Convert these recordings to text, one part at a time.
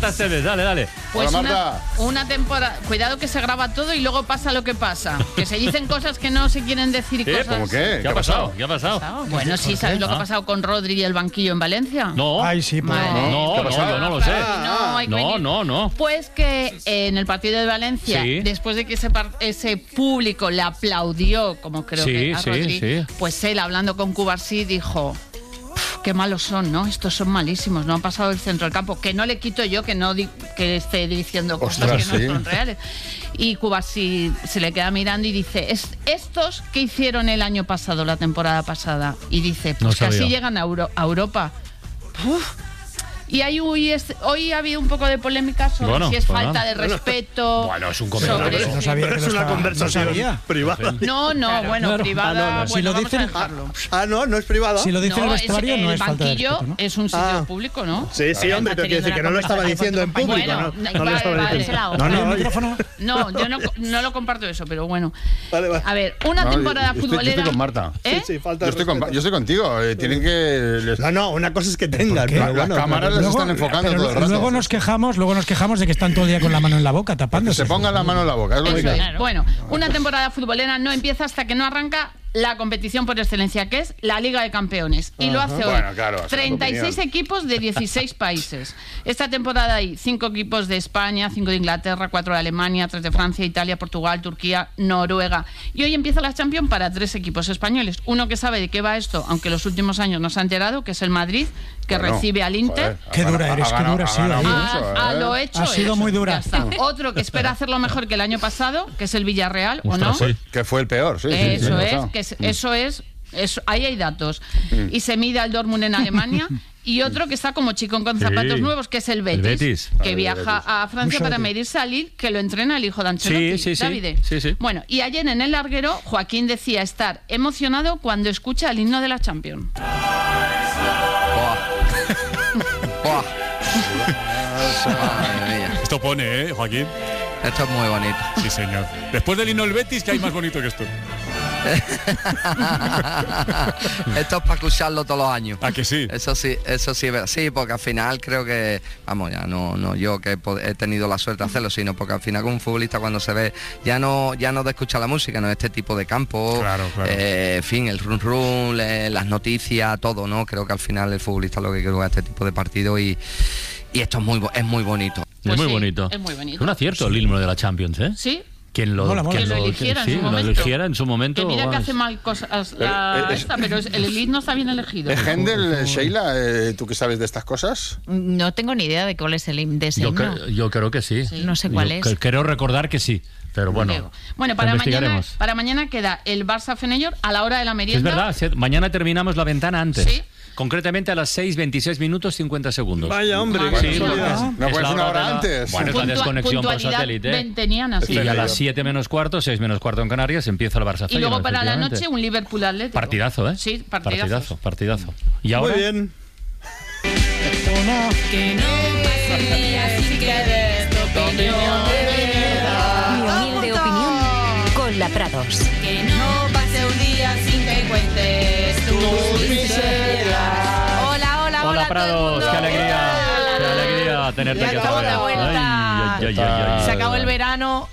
Marta Esteves, dale. Pues hola, Marta. una temporada. Cuidado que se graba todo y luego pasa lo que pasa. Que se dicen cosas que no se quieren decir y cosas. ¿Cómo qué? ¿Qué ha pasado? ¿Qué ha pasado? Bueno, sí, ¿sabes lo que ha pasado con Rodri y el banquillo en Valencia? No. Ay, sí, pero... No, yo no lo sé. No. Pues que en el partido de Valencia, Sí. después de que ese público le aplaudió, como creo que a Rodri, pues él, hablando con Cubarsí, dijo... Qué malos son, ¿no? Estos son malísimos, no han pasado el centro del campo. Que no le quito yo que esté diciendo cosas que no son reales. Y Cubarsí se le queda mirando y dice, ¿estos qué hicieron el año pasado, la temporada pasada? Y dice, pues que así llegan a Europa. Uf. Y hoy ha habido un poco de polémica sobre si es falta de respeto. Bueno, es un comentario. No sabía que es una conversación privada. No, privada. Si lo vamos a dicen, dejarlo. No es privada. Si lo dice el vestuario, no es falta de respeto. El banquillo es un sitio público, ¿no? Sí, hombre, pero quiero decir que no lo estaba diciendo en público. Bueno, no lo estaba diciendo. No, yo no lo comparto eso, pero bueno. Vale. A ver, una temporada futbolera. Yo estoy con Marta. Sí, falta de Yo estoy contigo. Tienen que... No, una cosa es que tengan. Las cámaras las están enfocando todo el rato. Luego nos quejamos de que están todo el día con la mano en la boca tapándose. Se pongan la mano en la boca. Es lo que Claro. Bueno, una temporada futbolera no empieza hasta que no arranca la competición por excelencia, que es la Liga de Campeones. Y lo hace hoy. Bueno, claro, 36 equipos de 16 países. Esta temporada hay 5 equipos de España, 5 de Inglaterra, 4 de Alemania, 3 de Francia, Italia, Portugal, Turquía, Noruega. Y hoy empieza la Champions para 3 equipos españoles. Uno que sabe de qué va esto, aunque los últimos años no se ha enterado, que es el Madrid, que recibe al Inter. Qué dura eres, qué dura ha sido. A lo hecho. Ha sido muy dura. Ya está. Otro que espera hacerlo mejor que el año pasado, que es el Villarreal, ¿o no? Que fue el peor, sí. Eso es. Ahí hay datos. Y se mide al Dortmund en Alemania. Y otro que está como chico con zapatos nuevos, que es el Betis. Que viaja a Francia para medirse a Lille, que lo entrena el hijo de Ancelotti, Davide. Sí. Bueno, y ayer en el larguero, Joaquín decía estar emocionado cuando escucha el himno de la Champions. Buah. Madre mía. Esto pone, Joaquín. Esto es muy bonito. Sí, señor. Después del himno del Betis, ¿qué hay más bonito que esto? Esto es para escucharlo todos los años. ¿A que sí? Eso sí, sí, porque al final creo que, vamos, ya no yo que he tenido la suerte de hacerlo, sino porque al final con un futbolista cuando se ve, ya no de escuchar la música, no este tipo de campo, claro. En fin, el run, las noticias, todo, ¿no? Creo que al final el futbolista lo que quiere es este tipo de partido y esto es muy bonito. Pues es muy bonito. Es muy bonito. Es un acierto el himno de la Champions, ¿eh? Sí. Quien lo eligiera en su momento. Que mira que hace mal cosas pero el himno está bien elegido. Händel, Sheila, ¿tú qué sabes de estas cosas? No tengo ni idea de cuál es el himno. Yo creo que sí. No sé cuál es. Creo recordar que sí. Pero bueno, para mañana queda el Barça Feyenoord a la hora de la merienda. Es verdad, mañana terminamos la ventana antes. Sí. Concretamente a las 6:26 minutos 50 segundos. Vaya, hombre. Sí, No puedes una hora antes. Bueno, es la desconexión por satélite. Venteniana, sí. Y a las 7 menos cuarto, 6 menos cuarto en Canarias, empieza el Barça. Y luego para la noche un Liverpool Atlético. Partidazo, ¿eh? Sí, partidazo. Y ahora... Muy bien. Que no pase un día sin que des tu opinión. Mi humilde opinión con la Prados. Que no pase un día sin que cuentes tus miserias. Hola Prados, qué alegría tenerte aquí otra vez. La vuelta. Se acabó el verano.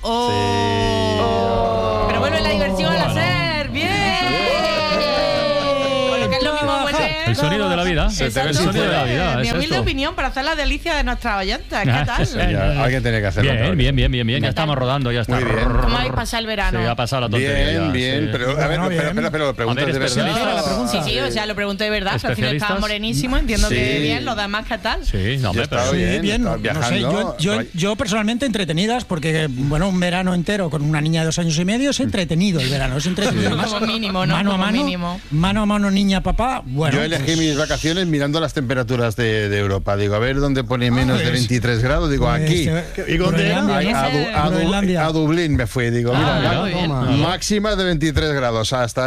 Pero vuelve la diversión a ser. ¡Bien! Bueno, que es lo mismo vuelve. El sonido de la vida. El sonido de la vida. Mi humilde opinión para hacer la delicia de nuestra oyenta. ¿Qué tal? Alguien tiene que hacerlo. Bien. Ya estamos rodando, ya está. Muy bien. ¿Cómo habéis pasado el verano? Se ha pasado la tontería. Bien. Pero, a ver, pero lo preguntas de verdad. Sí, o sea, lo pregunté de verdad. Al final estaba morenísimo, entiendo que bien. Los demás, ¿qué tal? Sí, no, pero bien. Viajando. Yo personalmente entretenidas, porque bueno, un verano entero con una niña de 2 años y medio es entretenido el verano, es entretenido. Como mínimo, ¿no? Mano a mano, niña, papá. Bueno, yo elegí mis vacaciones mirando las temperaturas de Europa. Digo, a ver dónde pone menos de 23 grados. Digo, aquí. ¿Y dónde? A Dublín me fui. Digo, mira, máxima de 23 grados. Hasta